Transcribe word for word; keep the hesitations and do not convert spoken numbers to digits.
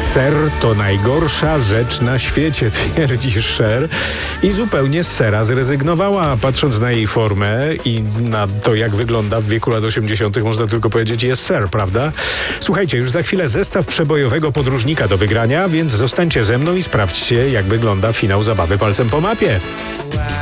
Ser to najgorsza rzecz na świecie, twierdzi Cher i zupełnie z sera zrezygnowała. Patrząc na jej formę i na to, jak wygląda w wieku lat osiemdziesiątych, można tylko powiedzieć, jest Cher, prawda? Słuchajcie, już za chwilę zestaw przebojowego podróżnika do wygrania, więc zostańcie ze mną i sprawdźcie, jak wygląda finał zabawy palcem po mapie.